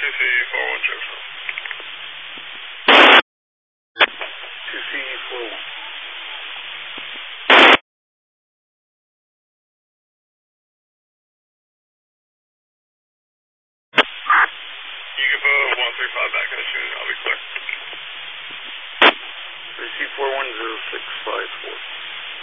2C41 Joseph. 2C41. You can put 135 back as soon as I'll be clear. 3C41065.